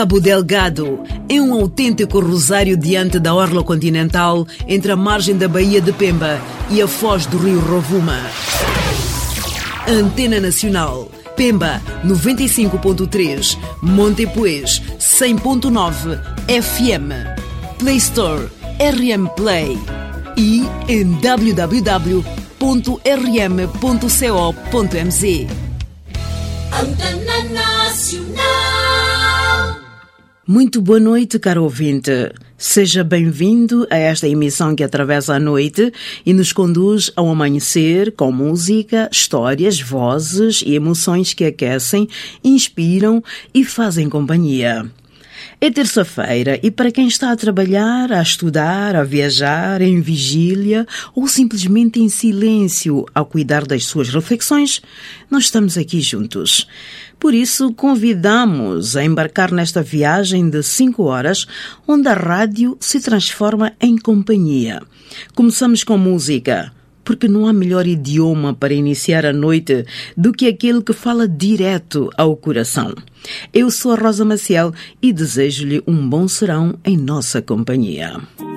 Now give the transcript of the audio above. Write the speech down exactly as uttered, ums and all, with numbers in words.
Cabo Delgado é um autêntico rosário diante da orla continental entre a margem da Baía de Pemba e a foz do rio Rovuma. Antena Nacional, Pemba noventa e cinco ponto três, Montepuez cem ponto nove F M, Play Store, R M Play e em w w w ponto r m ponto co ponto m z. Antena Nacional. Muito boa noite, caro ouvinte. Seja bem-vindo a esta emissão que atravessa a noite e nos conduz ao amanhecer com música, histórias, vozes e emoções que aquecem, inspiram e fazem companhia. É terça-feira e para quem está a trabalhar, a estudar, a viajar, em vigília ou simplesmente em silêncio ao cuidar das suas reflexões, nós estamos aqui juntos. Por isso, convidamos a embarcar nesta viagem de cinco horas, onde a rádio se transforma em companhia. Começamos com música, porque não há melhor idioma para iniciar a noite do que aquele que fala direto ao coração. Eu sou a Rosa Maciel e desejo-lhe um bom serão em nossa companhia.